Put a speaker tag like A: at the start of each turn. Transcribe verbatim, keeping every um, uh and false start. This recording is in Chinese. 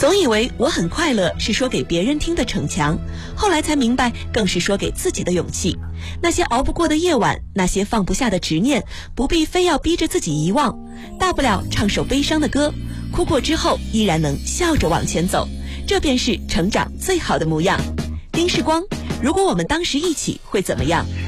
A: 总以为我很快乐是说给别人听的逞强，后来才明白更是说给自己的勇气。那些熬不过的夜晚，那些放不下的执念，不必非要逼着自己遗忘，大不了唱首悲伤的歌，哭过之后依然能笑着往前走，这便是成长最好的模样。丁世光，如果我们当时一起会怎么样？